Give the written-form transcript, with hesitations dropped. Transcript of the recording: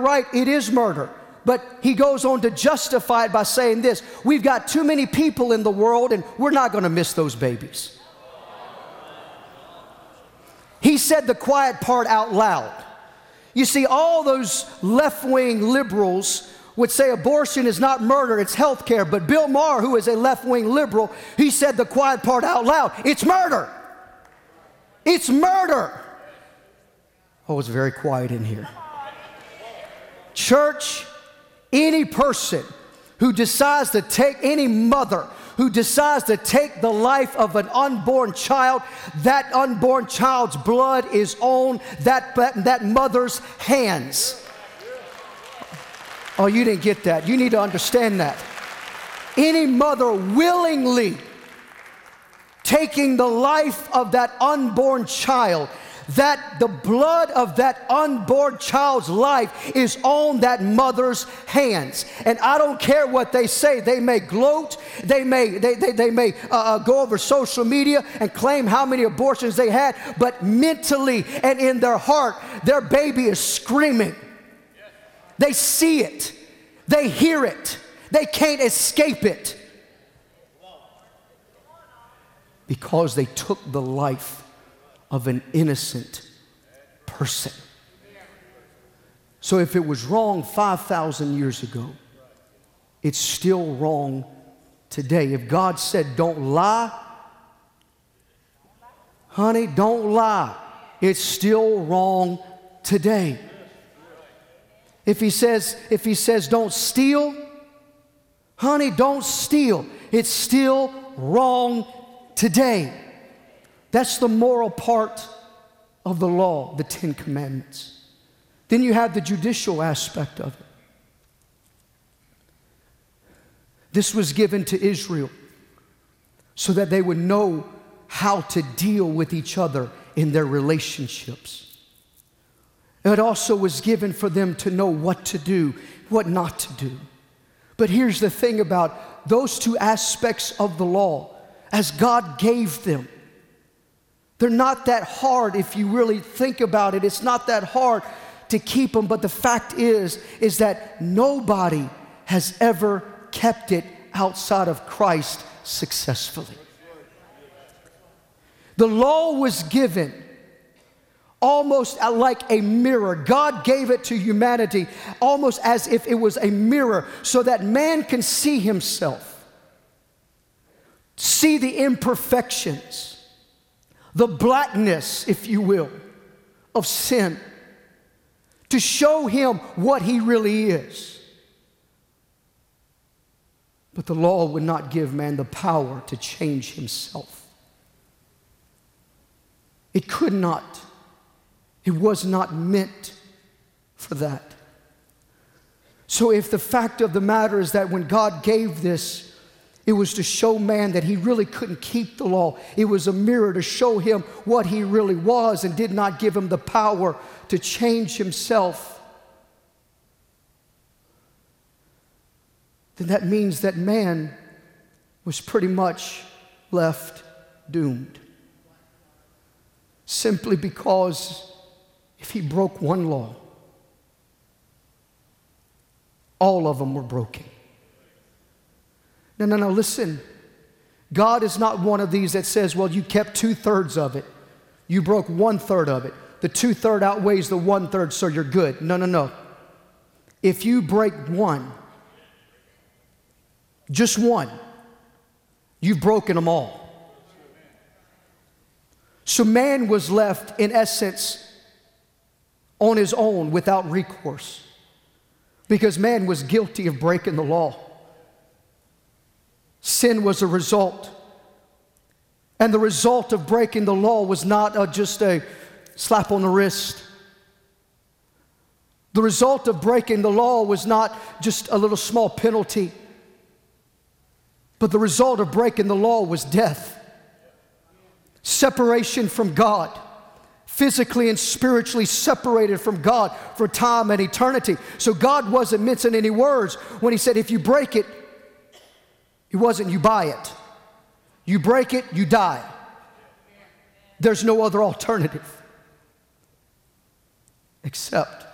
right, it is murder. But he goes on to justify it by saying this: we've got too many people in the world and we're not going to miss those babies. He said the quiet part out loud. You see, all those left-wing liberals would say abortion is not murder, it's health care. But Bill Maher, who is a left-wing liberal, he said the quiet part out loud: it's murder. It's murder. Oh, it's very quiet in here. Church, any person who decides to take, any mother who decides to take the life of an unborn child, that unborn child's blood is on that mother's hands. Oh, you didn't get that. You need to understand that. Any mother willingly taking the life of that unborn child, that the blood of that unborn child's life is on that mother's hands. And I don't care what they say. They may gloat. They may go over social media and claim how many abortions they had. But mentally and in their heart, their baby is screaming. They see it. They hear it. They can't escape it. Because they took the life of an innocent person. So if it was wrong 5,000 years ago, it's still wrong today. If God said don't lie, honey, don't lie, it's still wrong today. If he says don't steal, honey, don't steal, it's still wrong today. That's the moral part of the law, the Ten Commandments. Then you have the judicial aspect of it. This was given to Israel so that they would know how to deal with each other in their relationships. It also was given for them to know what to do, what not to do. But here's the thing about those two aspects of the law, as God gave them, they're not that hard if you really think about it. It's not that hard to keep them. But the fact is that nobody has ever kept it outside of Christ successfully. The law was given almost like a mirror. God gave it to humanity almost as if it was a mirror so that man can see himself, see the imperfections, the blackness, if you will, of sin, to show him what he really is. But the law would not give man the power to change himself. It could not. It was not meant for that. So if the fact of the matter is that when God gave this, it was to show man that he really couldn't keep the law. It was a mirror to show him what he really was and did not give him the power to change himself. Then that means that man was pretty much left doomed. Simply because if he broke one law, all of them were broken. No, listen. God is not one of these that says, well, you kept 2/3 of it. You broke 1/3 of it. The 2/3 outweighs the 1/3, so you're good. No. If you break one, just one, you've broken them all. So man was left, in essence, on his own without recourse because man was guilty of breaking the law. Sin was a result. And the result of breaking the law was not just a slap on the wrist. The result of breaking the law was not just a little small penalty. But the result of breaking the law was death. Separation from God. Physically and spiritually separated from God for time and eternity. So God wasn't mincing any words when he said, if you break it, it wasn't you buy it. You break it, you die. There's no other alternative except